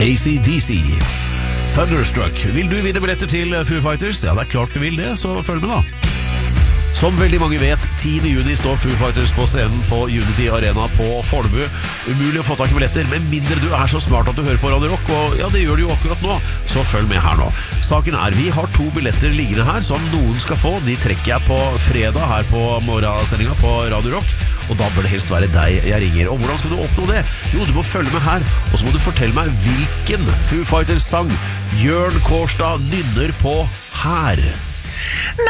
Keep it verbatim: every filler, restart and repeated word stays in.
A C D C Thunderstruck. Vil du vinne billetter til Foo Fighters? Ja, det er klart du vil det, så følg med da. Som veldig mange vet, tiende juni står Foo Fighters på scenen på Unity Arena på Fornebu. Umulig å få tak i billetter, med mindre du er så smart at du hører på Radio Rock, og ja, det gjør du jo akkurat nå, så følg med her nå. Saken er, vi har to billetter liggende her som noen skal få. De trekker jeg på fredag her på morgensendinga på Radio Rock, og da bør det helst være deg jeg ringer. Og hvordan skal du oppnå det? Jo, du må følge med her, og så må du fortelle meg hvilken Foo Fighters sang Jørn Kårstad nynner på her.